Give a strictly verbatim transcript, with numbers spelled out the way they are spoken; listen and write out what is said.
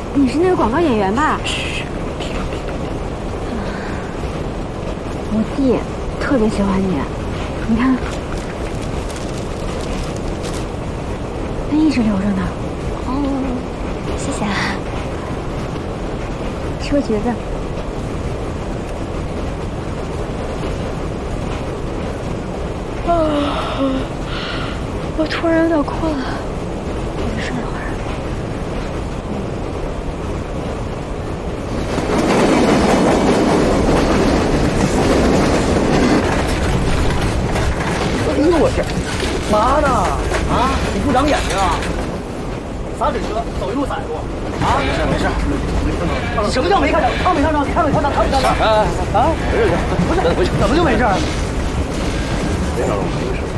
你是那个广告演员吧？ 嘘， 我弟特别喜欢你，你看，他一直留着呢。 哦，谢谢啊。 吃个橘子。啊，我突然有点困了，我得睡会儿。 哎呦我天，妈呢？啊，你不长眼睛啊？洒水车走一路踩一路啊？ 没事没事没事。 什么叫没看着？看没看着？你看没看着？看没看着？啊啊！ 没事， 不是， 回去怎么就没事？ 别着了，没事。